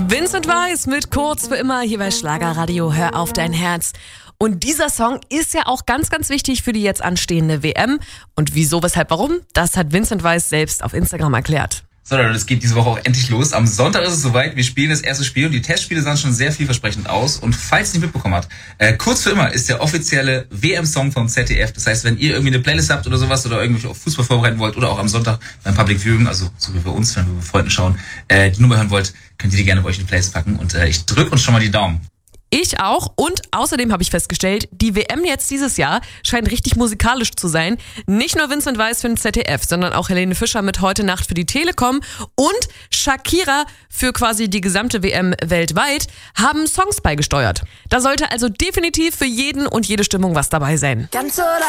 Vincent Weiss mit Kurz für immer hier bei Schlagerradio. Hör auf dein Herz. Und dieser Song ist ja auch ganz, ganz wichtig für die jetzt anstehende WM. Und wieso, weshalb, warum? Das hat Vincent Weiss selbst auf Instagram erklärt. So, Leute, das geht diese Woche auch endlich los. Am Sonntag ist es soweit. Wir spielen das erste Spiel und die Testspiele sahen schon sehr vielversprechend aus. Und falls ihr nicht mitbekommen habt, Kurz für immer ist der offizielle WM-Song vom ZDF. Das heißt, wenn ihr irgendwie eine Playlist habt oder sowas oder irgendwie auf Fußball vorbereiten wollt oder auch am Sonntag beim Public Viewing, also so wie bei uns, wenn wir mit Freunden schauen, die Nummer hören wollt, könnt ihr die gerne bei euch in die Playlist packen. Und ich drücke uns schon mal die Daumen. Ich auch, und außerdem habe ich festgestellt, die WM jetzt dieses Jahr scheint richtig musikalisch zu sein. Nicht nur Vincent Weiss für den ZDF, sondern auch Helene Fischer mit Heute Nacht für die Telekom und Shakira für quasi die gesamte WM weltweit haben Songs beigesteuert. Da sollte also definitiv für jeden und jede Stimmung was dabei sein.